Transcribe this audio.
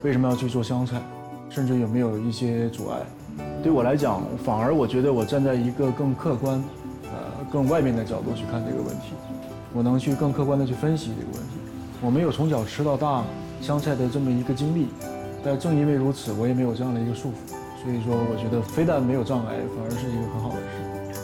为什么要去做湘菜，甚至有没有一些阻碍？对我来讲，反而我觉得我站在一个更客观、更外面的角度去看这个问题，我能去更客观的去分析这个问题。我没有从小吃到大湘菜的这么一个经历，但正因为如此，我也没有这样的一个束缚。所以说，我觉得非但没有障碍，反而是一个很好的事。